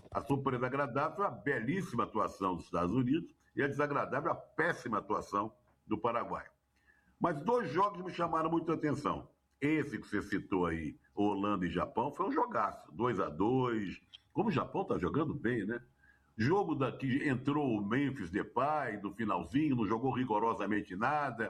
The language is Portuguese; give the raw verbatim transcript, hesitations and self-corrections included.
A surpresa agradável foi a belíssima atuação dos Estados Unidos e a desagradável a péssima atuação do Paraguai. Mas dois jogos me chamaram muita atenção. Esse que você citou aí, Holanda e Japão, foi um jogaço, dois a dois. Como o Japão está jogando bem, né? Jogo daqui entrou o Memphis Depay do finalzinho, não jogou rigorosamente nada.